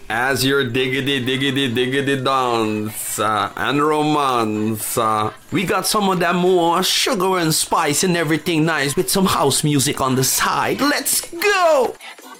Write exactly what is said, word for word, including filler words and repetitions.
As your diggity diggity diggity dance uh, and romance, uh, we got some of that more sugar and spice and everything nice with some house music on the side. Let's go!